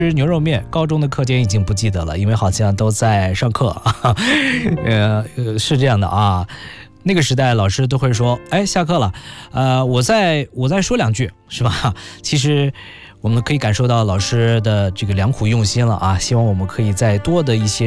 吃牛肉面，高中的课间已经不记得了，因为好像都在上课。是这样的啊，那个时代老师都会说，哎，下课了，我再说两句，是吧？其实我们可以感受到老师的这个良苦用心了啊，希望我们可以再多的一些